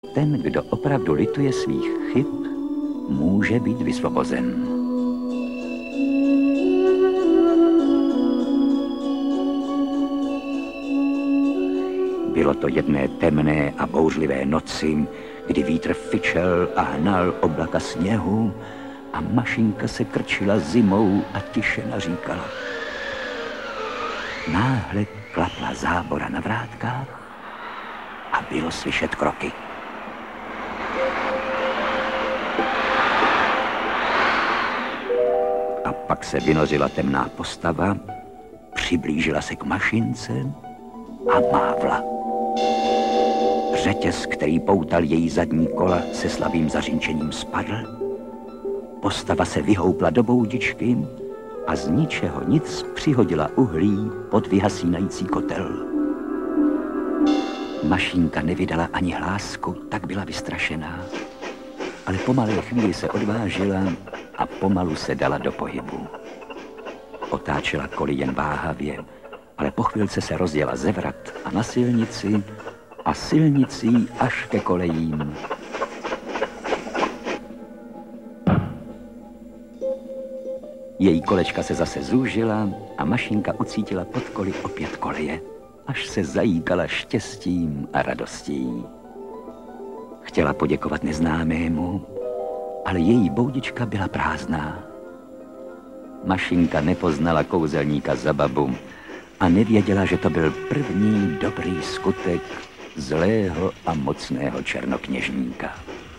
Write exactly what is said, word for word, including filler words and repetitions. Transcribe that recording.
Ten, kdo opravdu lituje svých chyb, může být vysvobozen. Bylo to jedné temné a bouřlivé noci, kdy vítr fičel a hnal oblaka sněhu a Mašinka se krčila zimou a tiše naříkala. Náhle klapla zábora na vrátkách a bylo slyšet kroky. A pak se vynořila temná postava, přiblížila se k Mašince a mávla. Řetěz, který poutal její zadní kola, se slabým zařinčením spadl. Postava se vyhoupla do boudičky a z ničeho nic přihodila uhlí pod vyhasínající kotel. Mašinka nevydala ani hlásku, tak byla vystrašená. Ale po malé chvíli se odvážila a pomalu se dala do pohybu. Otáčela koli jen váhavě, ale po chvilce se rozjela ze vrat a na silnici a silnicí až ke kolejím. Její kolečka se zase zúžila a Mašinka ucítila pod koli opět koleje, až se zajíkala štěstím a radostí. Chtěla poděkovat neznámému, ale její boudička byla prázdná. Mašinka nepoznala kouzelníka za babu a nevěděla, že to byl první dobrý skutek zlého a mocného černokněžníka.